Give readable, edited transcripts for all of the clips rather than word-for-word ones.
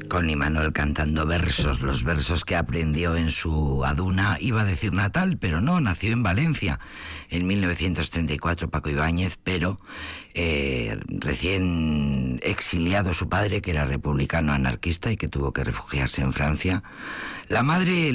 con Imanol cantando versos, los versos que aprendió en su aduna, iba a decir natal, pero no, nació en Valencia en 1934 Paco Ibáñez, pero recién exiliado su padre, que era republicano anarquista y que tuvo que refugiarse en Francia, la madre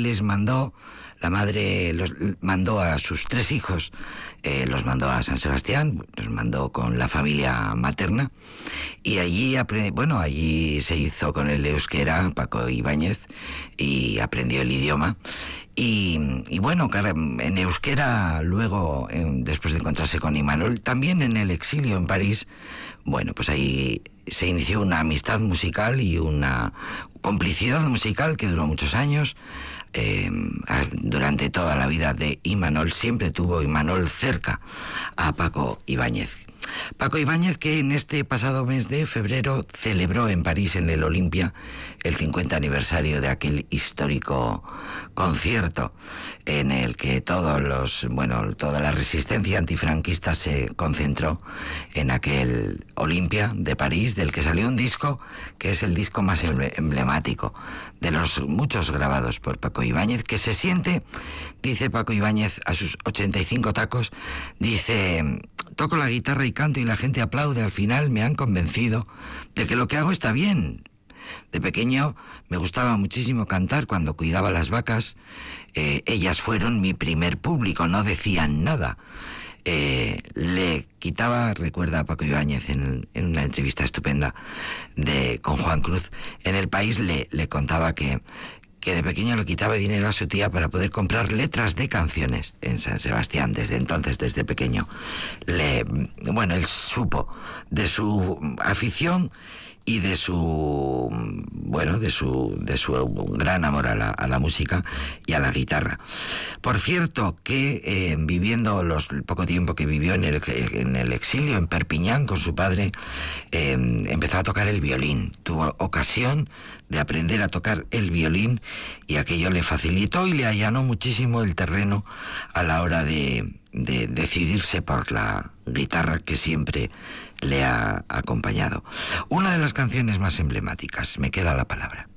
los mandó a sus 3 hijos, los mandó a San Sebastián, los mandó con la familia materna, y allí se hizo con el euskera Paco Ibáñez y aprendió el idioma. Y bueno, claro, en euskera luego, después de encontrarse con Imanol, también en el exilio en París, bueno, pues ahí se inició una amistad musical y una complicidad musical que duró muchos años. Durante toda la vida de Imanol siempre tuvo Imanol cerca a Paco Ibáñez. Paco Ibáñez, que en este pasado mes de febrero celebró en París, en el Olympia, el 50 aniversario de aquel histórico concierto en el que toda la resistencia antifranquista se concentró en aquel Olympia de París, del que salió un disco que es el disco más emblemático de los muchos grabados por Paco Ibáñez, que se siente, dice Paco Ibáñez a sus 85 tacos, dice: toco la guitarra y canto y la gente aplaude, al final me han convencido de que lo que hago está bien. De pequeño me gustaba muchísimo cantar cuando cuidaba las vacas, ellas fueron mi primer público, no decían nada. Le quitaba, recuerda Paco Ibáñez en una entrevista estupenda con Juan Cruz, en El País le contaba que de pequeño le quitaba dinero a su tía para poder comprar letras de canciones en San Sebastián. Desde entonces, desde pequeño, él supo de su afición y de su gran amor a la música y a la guitarra. Por cierto, que viviendo el poco tiempo que vivió en el exilio en Perpiñán con su padre, empezó a tocar el violín. Tuvo ocasión de aprender a tocar el violín y aquello le facilitó y le allanó muchísimo el terreno a la hora de decidirse por la guitarra, que siempre le ha acompañado. Una de las canciones más emblemáticas, Me queda la palabra.